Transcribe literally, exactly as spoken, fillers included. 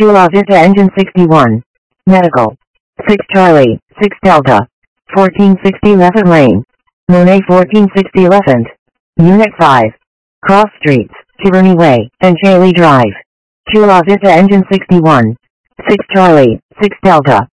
Chula Vista Engine sixty-one. Medical. six Charlie, six Delta. fourteen sixty Lefford Lane. Monet fourteen sixty Elephant. Unit five. Cross Streets, Tierney Way, and Shaley Drive. Chula Vista Engine sixty-one. six Charlie, six Delta.